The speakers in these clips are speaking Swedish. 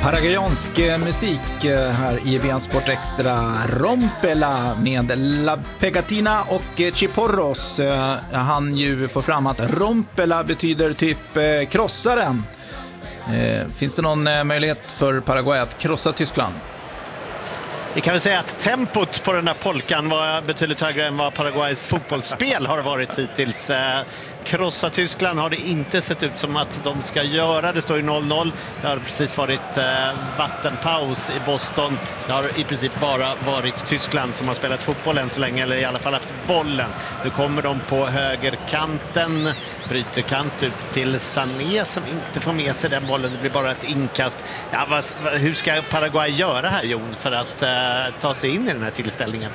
Paraguayansk musik här i BN Sport Extra. Rompela med La Pegatina och Chiporros. Han ju får fram att Rompela betyder typ krossaren. Finns det någon möjlighet för Paraguay att krossa Tyskland? Vi kan väl säga att tempot på den där polkan var betydligt högre än vad Paraguays fotbollsspel har varit hittills. Krossa Tyskland har det inte sett ut som att de ska göra. Det står ju 0-0. Det har precis varit vattenpaus i Boston. Det har i princip bara varit Tyskland som har spelat fotboll än så länge, eller i alla fall haft bollen. Nu kommer de på högerkanten, bryter kant ut till Sané som inte får med sig den bollen. Det blir bara ett inkast. Ja, hur ska Paraguay göra här, Jon, för att ta sig in i den här tillställningen?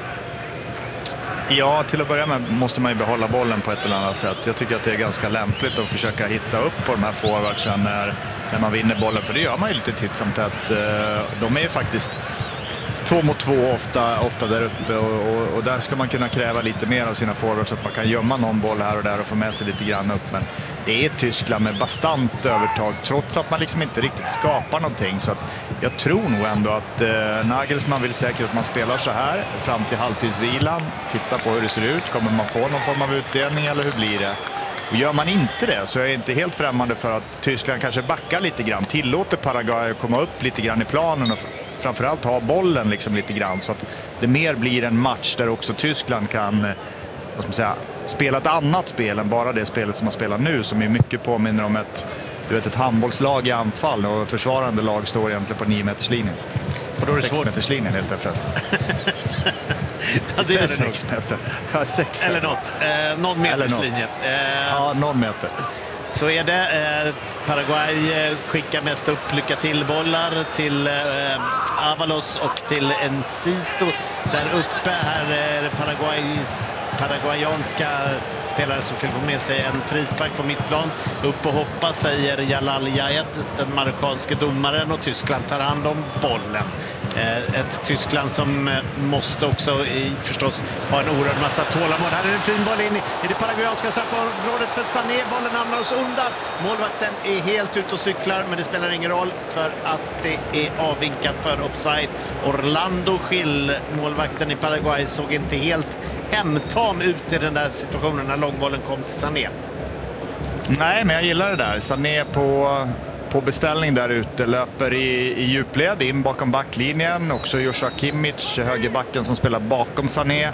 Ja, till att börja med måste man ju behålla bollen på ett eller annat sätt. Jag tycker att det är ganska lämpligt att försöka hitta upp på de här forwardsen när man vinner bollen. För det gör man ju lite titt som tätt. De är ju faktiskt 2 mot 2 ofta där uppe. Och där ska man kunna kräva lite mer av sina forwards så att man kan gömma någon boll här och där och få med sig lite grann upp. Men det är Tyskland med bastant övertag trots att man liksom inte riktigt skapar någonting. Så att jag tror nog ändå att Nagelsmann vill säkert att man spelar så här fram till halvtidsvilan. Titta på hur det ser ut. Kommer man få någon form av utdelning eller hur blir det? Och gör man inte det så är jag inte helt främmande för att Tyskland kanske backar lite grann. Tillåter Paraguay att komma upp lite grann i planen och framförallt ha bollen liksom lite grann så att det mer blir en match där också Tyskland kan vad ska man säga, spela ett annat spel än bara det spelet som man spelar nu, som är mycket påminner om ett handbollslag i anfall och försvarande lag står egentligen på 9-meterslinjen. Och då är det 6-meterslinjen helt förresten. Ja, det är 6 meter. Ja, 6 eller något. Någon meterslinje. Ja, någon meter. Så är det. Paraguay skickar mest upp lycka till bollar till Avalos och till Enciso där uppe. Här är paraguayanska spelare som får med sig en frispark på mittplan. Upp och hoppa, säger Jalal Yayet, den marockanske domaren, och Tyskland tar hand om bollen. Ett Tyskland som måste också förstås ha en oerhörd massa tålamod. Här är en fin boll in i det paraguayanska straffområdet för Sané. Bollen hamnar hos undan. Målvakten är helt ute och cyklar, men det spelar ingen roll för att det är avvinkat för offside. Orlando Gil, målvakten i Paraguay, såg inte helt hemtam ut i den där situationen när långbollen kom till Sané. Nej, men jag gillar det där. Sané på beställning där ute, löper i djupled in bakom backlinjen. Också Joshua Kimmich, högerbacken som spelar bakom Sané.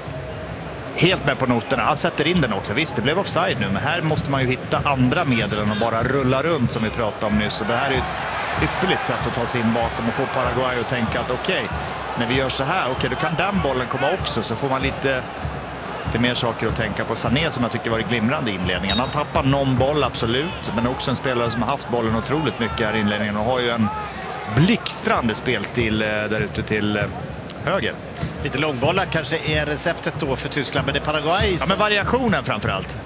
Helt med på noterna. Han sätter in den också. Visst, det blev offside nu, men här måste man ju hitta andra medel än att bara rulla runt som vi pratade om nyss. Och det här är ett ypperligt sätt att ta sig in bakom och få Paraguay att tänka att okej, när vi gör så här, då kan den bollen komma också, så får man lite mer saker att tänka på. Sané, som jag tyckte var i glimrande i inledningen. Han tappar någon boll, absolut, men också en spelare som har haft bollen otroligt mycket här i inledningen och har ju en blixtrande spelstil där ute till höger. Lite långbollar kanske är receptet då för Tyskland, men det är Paraguay. Ja, men variationen framförallt.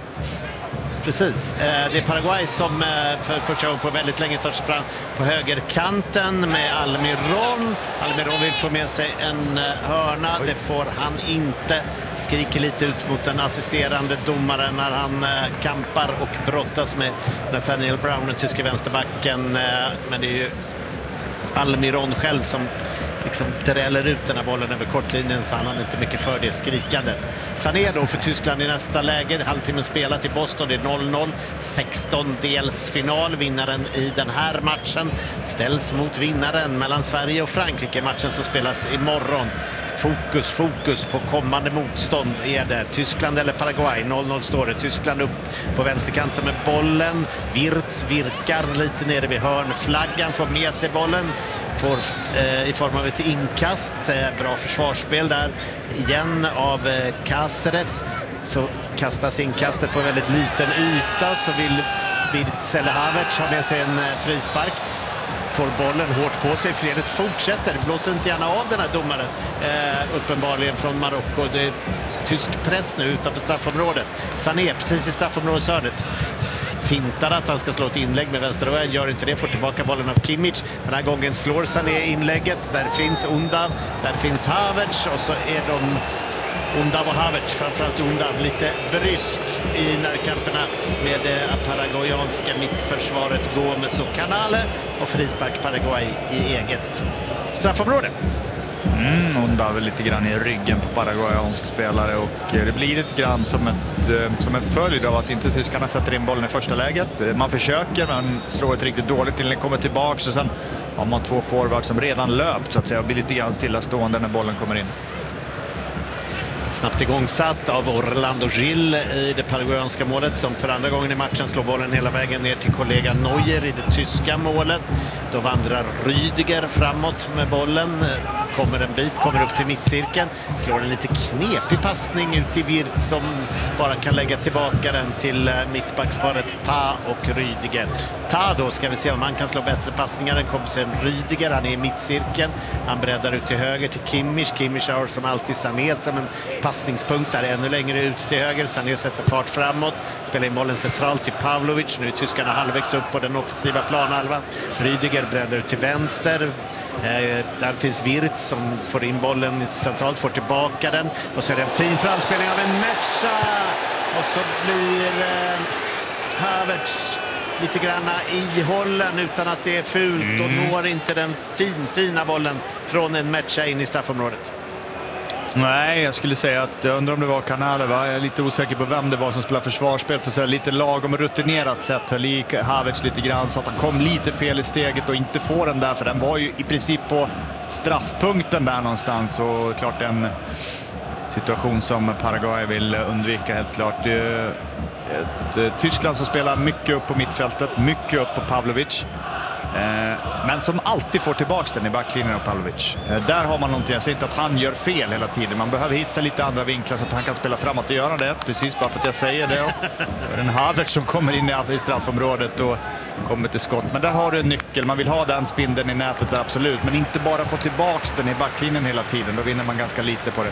Precis. Det är Paraguay som för första gången på väldigt länge tar sig fram på högerkanten med Almiron. Almiron vill få med sig en hörna. Det får han inte. Skriker lite ut mot den assisterande domaren när han kampar och brottas med Nathaniel Brown, den tyska vänsterbacken. Men det är ju Almiron själv som liksom dräller ut den här bollen över kortlinjen, så han har inte mycket för det skrikandet. Sané då för Tyskland i nästa läge. Halvtimmen spelat i Boston, det är 0-0. 16-delsfinal. Vinnaren i den här matchen ställs mot vinnaren mellan Sverige och Frankrike. Matchen som spelas imorgon. Fokus på kommande motstånd är det. Tyskland eller Paraguay. 0-0 står det. Tyskland upp på vänsterkanten med bollen. Wirtz virkar lite nere vid hörnflaggan. Får med sig bollen. Får i form av ett inkast. Bra försvarsspel där. Igen av Cáceres. Så kastas inkastet på väldigt liten yta. Så vill Wirtz eller Havertz ha med sig en frispark. Får bollen hårt på sig. Fredet fortsätter. Blåser inte gärna av den här domaren. Uppenbarligen från Marocko. Det är tysk press nu utanför straffområdet. Sané precis i straffområdeshörnet. Fintar att han ska slå ett inlägg med vänsterrören. Gör inte det. Får tillbaka bollen av Kimmich. Den här gången slår Sané inlägget. Där finns Undav. Där finns Havertz. Och så är de Undav och Havertz, framförallt Undav lite brysk i närkamperna med paraguayanska mittförsvaret Gomes och Canale, och frispark Paraguay i eget straffområde. Undav lite grann i ryggen på paraguayansk spelare, och det blir lite grann som en följd av att inte tyskarna sätter in bollen i första läget. Man försöker, man slår ett riktigt dåligt till den kommer tillbaka, och sen har man två forwards som redan löpt så att säga, och blir lite grann stillastående när bollen kommer in. Snabbt igångsatt av Orlando Gil i det paraguayanska målet, som för andra gången i matchen slår bollen hela vägen ner till kollega Neuer i det tyska målet. Då vandrar Rüdiger framåt med bollen, kommer en bit, kommer upp till mittcirkeln, slår en lite knepig passning ut till Wirtz som bara kan lägga tillbaka den till mittbacksparet Ta och Rüdiger. Ta då ska vi se om han kan slå bättre passningar än kompisen Rüdiger. Han är i mittcirkeln, han breddar ut till höger till Kimmich. Kimmich har som alltid Sané som en passningspunkt där, ännu längre ut till höger. Sané sätter fart framåt, spelar in bollen centralt till Pavlovic. Nu är tyskarna halvvägs upp på den offensiva planhalvan. Rüdiger breddar ut till vänster. Där finns Wirtz som får in bollen centralt, får tillbaka den. Och så är det en fin framspelning av en Mecha. Och så blir Havertz lite grann ihållen utan att det är fult och når inte den fina bollen från en Mecha in i straffområdet. Nej, jag skulle säga att jag undrar om det var Canale, va? Jag är lite osäker på vem det var som spelade försvarsspel på så lite lagom rutinerat sätt. Höll i Havertz lite grann så att han kom lite fel i steget och inte får den där, för den var ju i princip på straffpunkten där någonstans, och klart en situation som Paraguay vill undvika helt klart. Det är ett Tyskland som spelar mycket upp på mittfältet, mycket upp på Pavlovic. Men som alltid får tillbaka den i backlinjen av Pavlovic. Där har man någonting, jag säger inte att han gör fel hela tiden. Man behöver hitta lite andra vinklar så att han kan spela framåt och göra det. Precis bara för att jag säger det. Och en Havertz som kommer in i straffområdet och kommer till skott. Men där har du en nyckel, man vill ha den spindeln i nätet där absolut. Men inte bara få tillbaka den i backlinjen hela tiden, då vinner man ganska lite på det.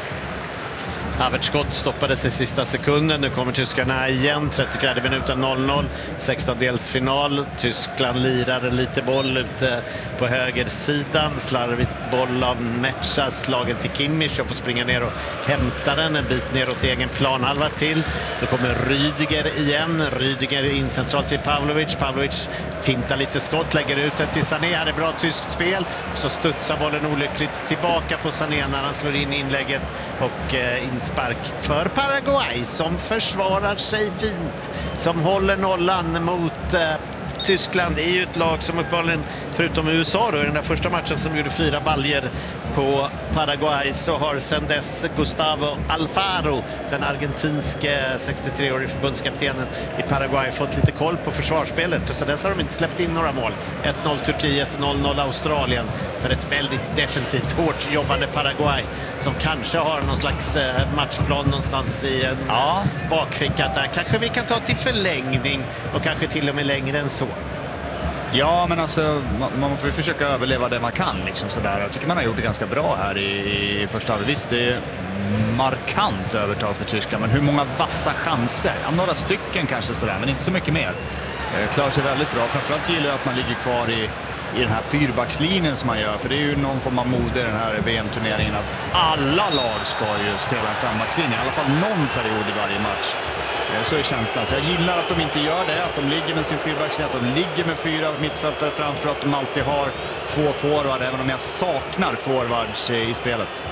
Havertz skott stoppades i sista sekunden. Nu kommer tyskarna igen. 34 minuten 0-0. 16-delsfinal. Tyskland lirar lite boll ute på högersidan. Slarvigt boll av Mecha. Slagen till Kimmich och får springa ner och hämta den en bit neråt egen planhalva till. Då kommer Rüdiger igen. Rüdiger in centralt till Pavlovic. Pavlovic fintar lite skott. Lägger ut det till Sané. Här är bra tyskt spel. Så studsar bollen olyckligt tillbaka på Sané när han slår in inlägget och inspark för Paraguay som försvarar sig fint, som håller nollan mot Tyskland. Det är ju ett lag som uppenbarligen, förutom USA då, i den där första matchen som gjorde 4 baljer på Paraguay, så har sedan dess Gustavo Alfaro, den argentinske 63-årige förbundskaptenen i Paraguay, fått lite koll på försvarsspelet. För sedan dess har de inte släppt in några mål. 1-0 Turkiet, 0-0 Australien, för ett väldigt defensivt, hårt jobbande Paraguay som kanske har någon slags matchplan någonstans i en bakficka. Där kanske vi kan ta till förlängning och kanske till och med längre än så. Ja, men alltså man får ju försöka överleva det man kan liksom sådär. Jag tycker man har gjort det ganska bra här i första halvlek. Visst, det är markant övertag för Tyskland, men hur många vassa chanser? Ja, några stycken kanske sådär, men inte så mycket mer. Klarar sig väldigt bra. Framförallt gillar jag att man ligger kvar i den här fyrbackslinjen som man gör, för det är ju någon form av mode i den här VM-turneringen att alla lag ska ju spela en fembackslinje, i alla fall någon period i varje match. Så är känslan. Så jag gillar att de inte gör det, att de ligger med sin fyrbackslinje, att de ligger med 4 mittfältare framför, att de alltid har 2 forward, även om jag saknar forwards i spelet.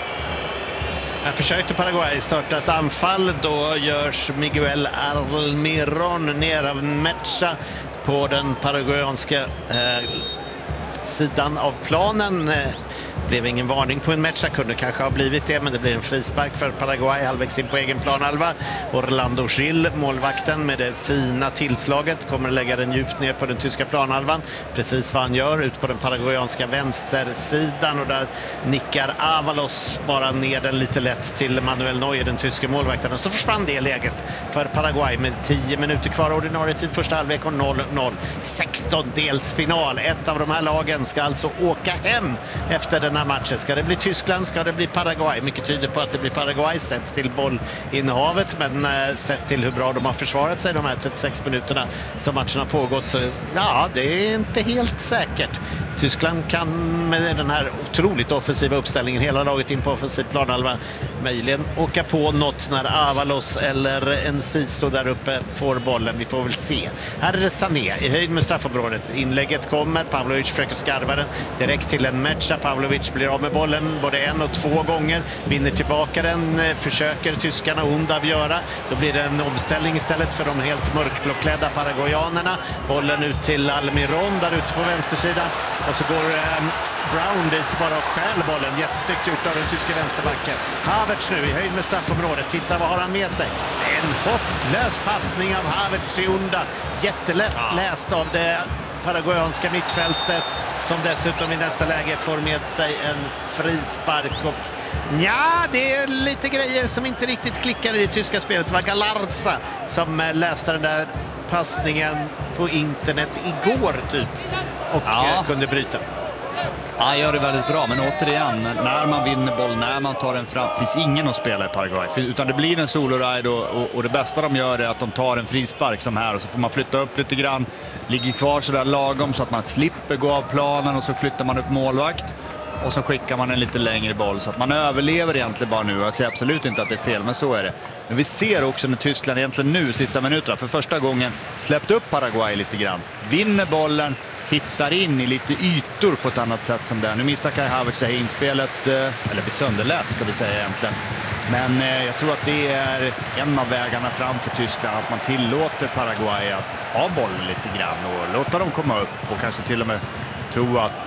Här försökte Paraguay starta ett anfall, då görs Miguel Almiron ner av Mecha på den paraguayanska sidan av planen. Blev ingen varning på en Mecha, kunde kanske ha blivit det, men det blir en frispark för Paraguay halvvägs in på egen planhalva. Orlando Gil, målvakten med det fina tillslaget, kommer att lägga den djupt ner på den tyska planhalvan. Precis vad han gör, ut på den paraguayanska vänstersidan, och där nickar Avalos bara ner den lite lätt till Manuel Neuer, den tyska målvakten. Och så försvann det läget för Paraguay med 10 minuter kvar ordinarie tid första halvlek och 0-0. 16-delsfinal. Ett av de här lagen ska alltså åka hem efter den här matchen. Ska det bli Tyskland, ska det bli Paraguay? Mycket tyder på att det blir Paraguay sett till bollinnehavet, men sett till hur bra de har försvarat sig de här 36 minuterna som matchen har pågått, så ja, det är inte helt säkert. Tyskland kan med den här otroligt offensiva uppställningen, hela laget in på offensiv planhalva, möjligen åka på något när Avalos eller Enciso där uppe får bollen. Vi får väl se. Här är det Sané i höjd med straffområdet. Inlägget kommer, Pavlovic försöker skarva den direkt till en Mecha. Pavlovic blir av med bollen både 1 och 2 gånger, vinner tillbaka den, försöker tyskarna Undav göra. Då blir det en omställning istället för de helt mörkblåklädda paraguayanerna. Bollen ut till Almiron där ute på vänstersidan, och så går Brown dit bara och stjäl bollen. Jättesnyggt gjort av den tyska vänsterbacken. Havertz nu i höjd med straffområdet. Titta vad har han med sig. En hopplös passning av Havertz till Unda. Jättelätt läst av det paraguayanska mittfältet, som dessutom i nästa läge får med sig en frispark. Och det är lite grejer som inte riktigt klickar i det tyska spelet. Det var Galarza som läste den där passningen på internet igår typ och kunde bryta. Ja, gör det väldigt bra, men återigen, när man vinner boll, när man tar den fram, finns ingen att spela i Paraguay. Utan det blir en soloride och det bästa de gör är att de tar en frispark som här, och så får man flytta upp lite grann, ligger kvar sådär lagom så att man slipper gå av planen, och så flyttar man upp målvakt och så skickar man en lite längre boll så att man överlever egentligen bara nu. Jag säger absolut inte att det är fel, men så är det. Men vi ser också när Tyskland egentligen nu, sista minuterna, för första gången släppt upp Paraguay lite grann, vinner bollen, hittar in i lite ytor på ett annat sätt som det. Nu missar Kai Havertz sig inspelet, eller blir sönderläst ska vi säga egentligen. Men jag tror att det är en av vägarna fram för Tyskland, att man tillåter Paraguay att ha bollen lite grann och låta dem komma upp, och kanske till och med tro att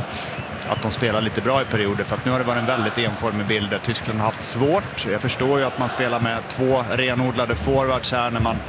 de spelar lite bra i perioder, för att nu har det varit en väldigt enformig bild där Tyskland har haft svårt. Jag förstår ju att man spelar med 2 renodlade forwards här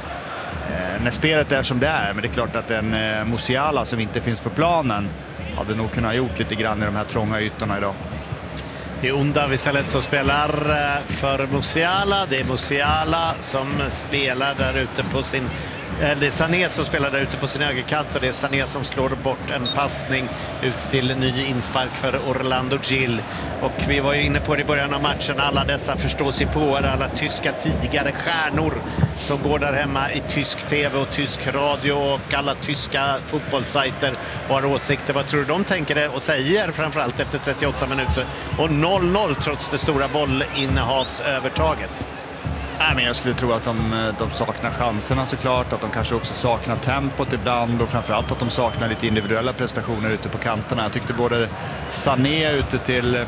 när spelet är som det är, men det är klart att en Musiala som inte finns på planen hade nog kunnat ha gjort lite grann i de här trånga ytorna idag. Det är Undav istället som spelar för Musiala. Det är Musiala som spelar där ute på sin... Det är Sané som spelar där ute på sin högerkant, och det är Sané som slår bort en passning ut till ny inspark för Orlando Gil. Och vi var ju inne på det i början av matchen, alla dessa förståsigpåare, alla tyska tidigare stjärnor som går där hemma i tysk tv och tysk radio och alla tyska fotbollssajter och har åsikter. Vad tror du de tänker det och säger, framförallt efter 38 minuter och 0-0 trots det stora bollinnehavsövertaget? Nej, men jag skulle tro att de saknar chanserna såklart, att de kanske också saknar tempot ibland, och framförallt att de saknar lite individuella prestationer ute på kanterna. Jag tyckte både Sané ute till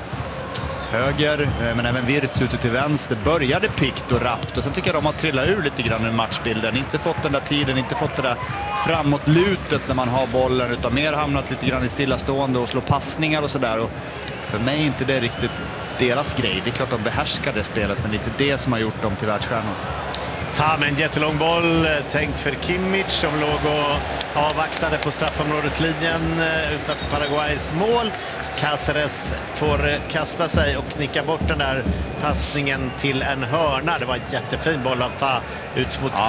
höger, men även Wirtz ute till vänster började pikt och rappt, och sen tycker jag de har trillat ur lite grann i matchbilden. Inte fått den där tiden, inte fått det där framåtlutet när man har bollen, utan mer hamnat lite grann i stillastående och slå passningar och sådär. Och för mig är inte det riktigt deras grej. Det är klart de behärskar det spelet, men det är inte det som har gjort dem till världsstjärnor. Ta med en jättelång boll tänkt för Kimmich som låg och avvaktade på straffområdeslinjen utanför Paraguays mål. Cáceres får kasta sig och nicka bort den där passningen till en hörna. Det var en jättefin boll av Ta ut mot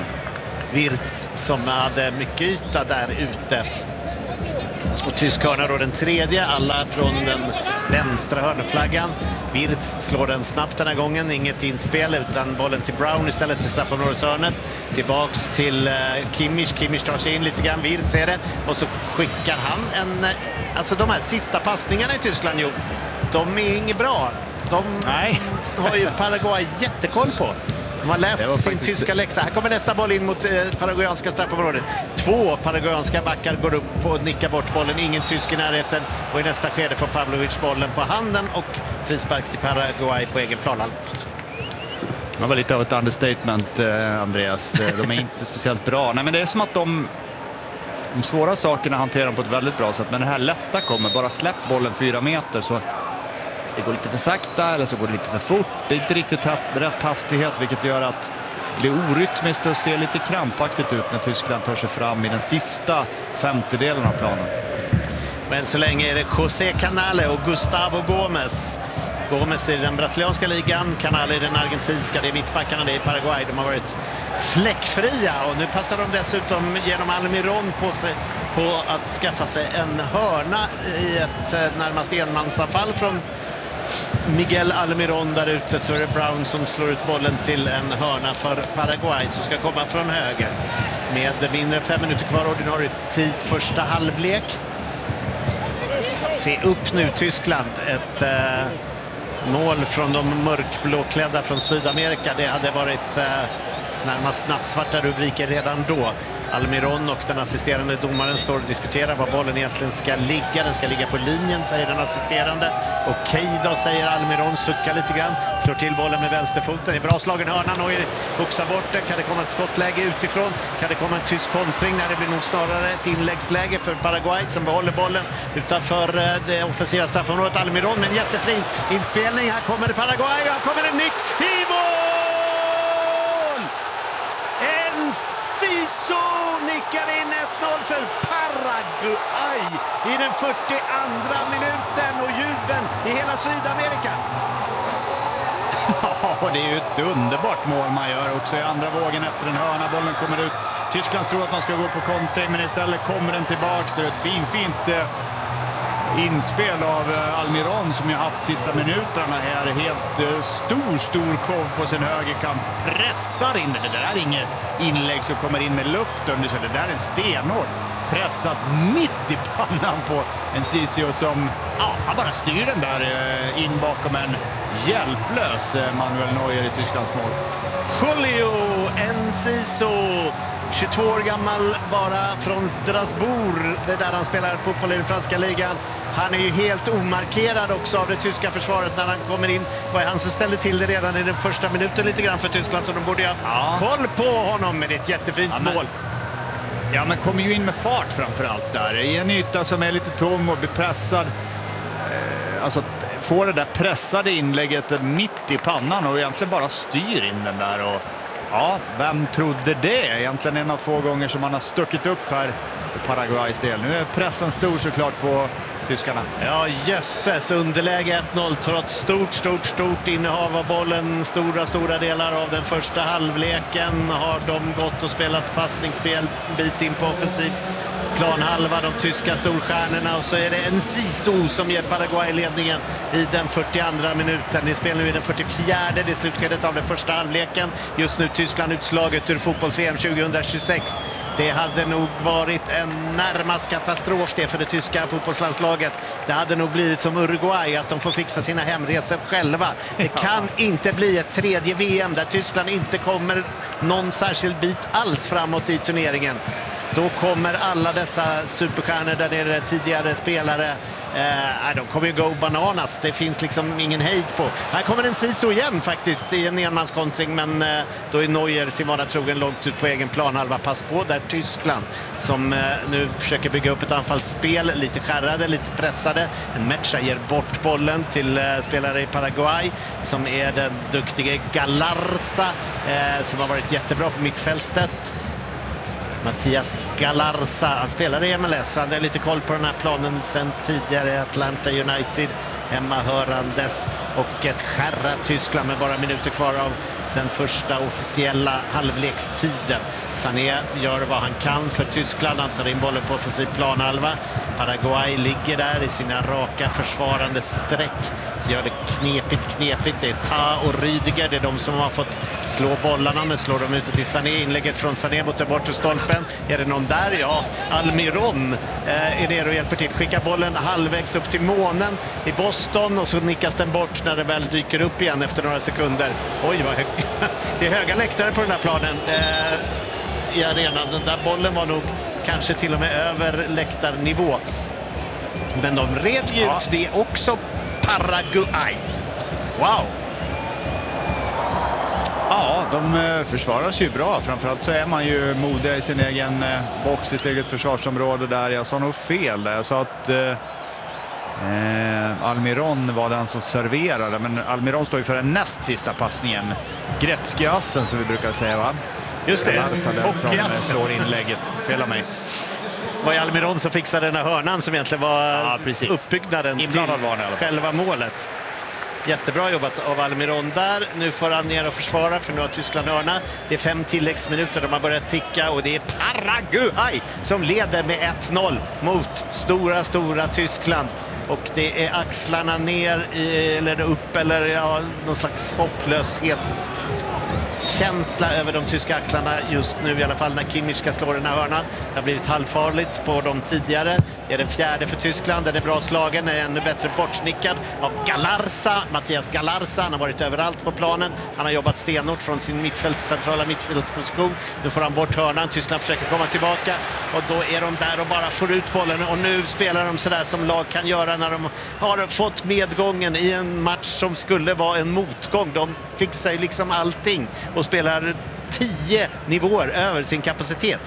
Wirtz som hade mycket yta där ute. Och tysk hörna då den tredje, alla från den vänstra hörnflaggan. Wirtz slår den snabbt den här gången, inget inspel utan bollen till Brown istället till straffområdeshörnet. Tillbaks till Kimmich, Kimmich tar sig in lite grann, Wirtz är det, och så skickar han en... Alltså de här sista passningarna i Tyskland, jo, de är inget bra. De har ju Paraguay jättekoll på. De har läst sin tyska läxa. Här kommer nästa boll in mot paraguayanska straffområdet. 2 paraguayanska backar går upp och nickar bort bollen. Ingen tysk i närheten. Och i nästa skede får Pavlovic bollen på handen och frispark till Paraguay på egen planhalva. Det var lite av ett understatement, Andreas. De är inte speciellt bra. Nej, men det är som att de svåra sakerna hanterar på ett väldigt bra sätt. Men det här lätta kommer. Bara släpp bollen 4 meter så... Det går lite för sakta eller så går det lite för fort. Det är inte riktigt rätt hastighet, vilket gör att det blir orytmiskt och ser lite krampaktigt ut när Tyskland tar sig fram i den sista 50-delen av planen. Men så länge är det José Canale och Gustavo Gomes. Gomes i den brasilianska ligan, Canale i den argentinska. Det är mittbackarna, det är Paraguay. De har varit fläckfria och nu passar de dessutom genom Almiron på sig på att skaffa sig en hörna i ett närmast enmansanfall från Miguel Almiron där ute. Så är det Brown som slår ut bollen till en hörna för Paraguay som ska komma från höger. Med mindre 5 minuter kvar ordinarie tid första halvlek. Se upp nu Tyskland, ett Mål från de mörkblåklädda från Sydamerika. Det hade varit närmast nattsvarta rubriker redan då. Almiron och den assisterande domaren står och diskuterar var bollen egentligen ska ligga. Den ska ligga på linjen, säger den assisterande. Okej då, säger Almiron, suckar lite grann. Slår till bollen med vänsterfoten. I bra slagen hörnan och boxar bort den. Kan det komma ett skottläge utifrån? Kan det komma en tysk kontring? När det blir nog snarare ett inläggsläge för Paraguay som behåller bollen utanför det offensiva straffområdet. Almiron med en jättefin inspelning. Här kommer det Paraguay och här kommer en nick i mål! Enciso nickar in 1-0 för Paraguay i den 42:a minuten och jubeln i hela Sydamerika. Ja, det är ju ett underbart mål man gör också i andra vågen efter en hörna. Bollen kommer ut. Tyskland tror att man ska gå på kontring, men istället kommer den tillbaks. Det är ett fint inspel av Almiron som jag haft sista minuterna här. Helt stor show på sin högerkant. Pressar in det. Det där är inget inlägg som kommer in med luften. Det där är stenhårt. Pressat mitt i pannan på Enciso som han bara styr den där in bakom en hjälplös Manuel Neuer i Tysklands mål. Julio Enciso, 22 år gammal, bara från Strasbourg. Det är där han spelar fotboll i den franska ligan. Han är ju helt omarkerad också av det tyska försvaret när han kommer in. Var han som ställde till det redan i den första minuten lite grann för Tyskland, så de borde ju ha koll på honom med ett jättefint mål. Ja, men kommer ju in med fart framförallt där. I en yta som är lite tom och blir pressad. Alltså får det där pressade inlägget mitt i pannan och egentligen bara styr in den där. Och ja, vem trodde det? Egentligen en av få gånger som man har stuckit upp här i Paraguays del. Nu är pressen stor såklart på tyskarna. Ja, jösses, underläge 1-0 trots stort innehav av bollen. Stora delar av den första halvleken har de gått och spelat passningsspel en bit in på offensiv planhalva, de tyska storstjärnorna, och så är det Enciso som ger Paraguay ledningen i den 42:a minuten. Det spelar nu i den 44:e, det är slutskedet av den första halvleken. Just nu Tyskland utslaget ur fotbolls-VM 2026. Det hade nog varit en närmast katastrof det för det tyska fotbollslandslaget. Det hade nog blivit som Uruguay, att de får fixa sina hemresor själva. Det kan inte bli ett tredje VM där Tyskland inte kommer någon särskild bit alls framåt i turneringen. Då kommer alla dessa superstjärnor där nere, tidigare spelare, de kommer ju gå bananas. Det finns liksom ingen hejd på. Här kommer en Siso igen faktiskt i en enmanskontring, men då är Neuer sin vana trogen långt ut på egen planhalva. Pass på där Tyskland som nu försöker bygga upp ett anfallsspel, lite skärrade, lite pressade. En Mecha ger bort bollen till spelare i Paraguay som är den duktiga Galarza som har varit jättebra på mittfältet. Mattias Galarza, han spelar i MLS, han har lite koll på den här planen sen tidigare, Atlanta United, hemmahörandes, och ett skärrat Tyskland med bara minuter kvar av den första officiella halvlekstiden. Sané gör vad han kan för Tyskland, han tar in bollen på offensiv planhalva. Paraguay ligger där i sina raka försvarande streck, så gör det knepigt. Det är Ta och Rydiger, det är de som har fått slå bollarna. Nu slår de ut till Sané, inlägget från Sané mot den bortre stolpen. Är det någon där? Ja, Almiron är nere och hjälper till. Skickar bollen halvvägs upp till månen i Boston och så nickas den bort när den väl dyker upp igen efter några sekunder. Oj, vad det är höga läktare på den här planen i arenan. Den där bollen var nog kanske till och med över läktarnivå. Men de red ut, det är också Paraguay. Wow! Ja, de försvarar sig ju bra. Framförallt så är man ju modig i sin egen box, sitt eget försvarsområde där. Jag sa nog fel där. Jag sa att Almiron var den som serverade, men Almiron står ju för den näst sista passningen. Gretzky-assen som vi brukar säga, va? Just det, och som slår inlägget. Fel av mig. Det var ju Almiron som fixade den här hörnan som egentligen var uppbyggnaden till själva målet. Jättebra jobbat av Almiron där. Nu får han ner och försvara, för nu har Tyskland hörna. Det är 5 tilläggsminuter, de har börjat ticka, och det är Paraguay som leder med 1-0 mot stora Tyskland. Och det är axlarna ner eller upp, eller någon slags hopplöshets känsla över de tyska axlarna just nu, i alla fall när Kimmich ska slå den här hörnan. Det har blivit halvfarligt på de tidigare. Det är den fjärde för Tyskland, den är bra slagen, är ännu bättre bortsnickad av Galarza, Mattias Galarza. Han har varit överallt på planen, han har jobbat stenhårt från sin centrala mittfältsposition. Nu får han bort hörnan, Tyskland försöker komma tillbaka och då är de där och bara får ut bollen, och nu spelar de sådär som lag kan göra när de har fått medgången i en match som skulle vara en motgång. De fixar ju liksom allting och spelar 10 nivåer över sin kapacitet.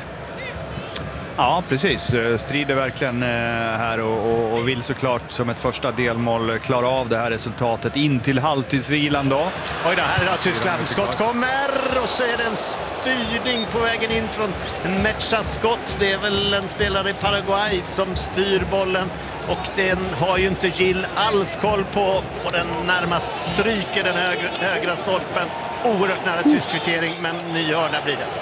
Ja, precis. Strider verkligen här och vill såklart som ett första delmål klara av det här resultatet in till halvtidsvilan då. Oj då, här är Tyskland. Skott kommer och så är det en styrning på vägen in från Mechas skott. Det är väl en spelare i Paraguay som styr bollen och den har ju inte Gill alls koll på och den närmast stryker den högra stolpen. Oerhört nära tysk kvittering, men ny hörna blir det.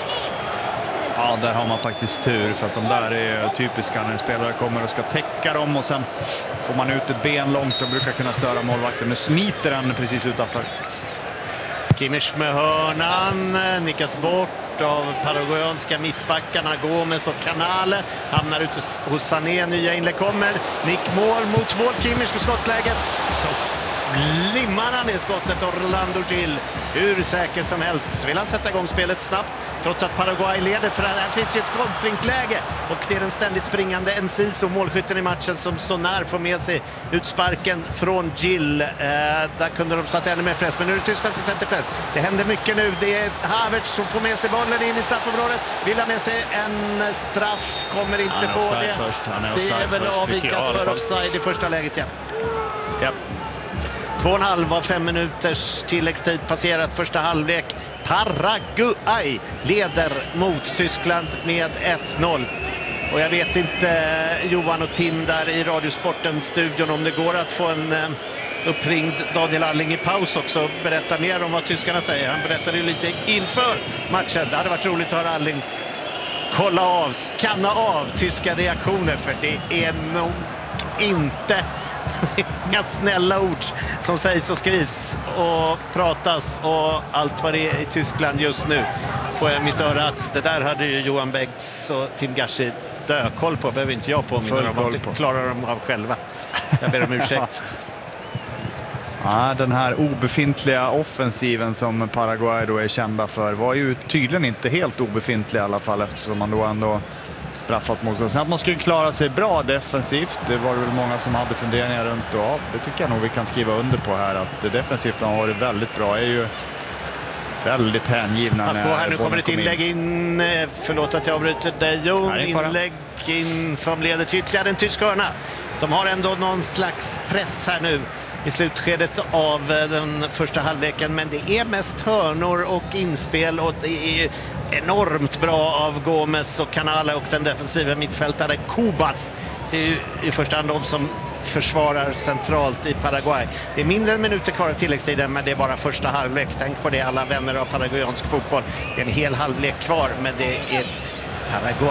Ja, där har man faktiskt tur för att de där är typiska när en spelare kommer och ska täcka dem och sen får man ut ett ben långt och brukar kunna störa målvakten. Nu smiter den precis utanför. Kimmich med hörnan, nickas bort av paraguayanska mittbackarna Gomes och Canale. Hamnar ute hos Sané, nya inlägg kommer. Nick mål mot mål, Kimmich för skottläget. Så limmar han i skottet och Orlando Gill hur säker som helst. Så vill han sätta igång spelet snabbt trots att Paraguay leder, för här finns ju ett kontringsläge och det är den ständigt springande Enciso, målskytten i matchen, som så när får med sig utsparken från Gill. Där kunde de satt ännu mer press, men nu är det Tyskland som sätter press. Det händer mycket nu. Det är Havertz som får med sig bollen in i straffområdet. Vill ha med sig en straff, kommer inte på det. Det är väl avvikat för offside i första läget, ja. Ja. 2,5 av 5 minuters tilläggstid passerat första halvlek. Paraguay leder mot Tyskland med 1-0. Och jag vet inte, Johan och Tim där i Radiosporten-studion, om det går att få en uppringd Daniel Alling i paus också. Berätta mer om vad tyskarna säger. Han berättade ju lite inför matchen. Det hade varit roligt att höra Alling skanna av tyska reaktioner, för det är nog inte... inga snälla ord som sägs och skrivs och pratas och allt vad det är i Tyskland just nu. Får jag mitt öra att det där hade ju Johan Bengts och Tim Gashi dökoll på. Behöver inte jag påminna dem om, det klarar de av själva. Jag ber om ursäkt. Ja, den här obefintliga offensiven som Paraguay då är kända för var ju tydligen inte helt obefintlig i alla fall, eftersom man då ändå straffat mot. Sen att man skulle klara sig bra defensivt, det var väl många som hade funderingar runt, och det tycker jag nog vi kan skriva under på här, att defensivt har varit väldigt bra. Är ju väldigt hängivna. Pass på här, nu kommer ett inlägg in. Förlåt att jag avbryter dig, Jon. Inlägg in som leder till ytterligare en tysk hörna. De har ändå någon slags press här nu i slutskedet av den första halvleken, men det är mest hörnor och inspel, och det är enormt bra av Gomes och Canale och den defensiva mittfältare Cubas. Det är ju i första hand de som försvarar centralt i Paraguay. Det är mindre än minuter kvar av tilläggstiden, men det är bara första halvlek. Tänk på det, alla vänner av paraguayansk fotboll. Det är en hel halvlek kvar, men det är Paraguay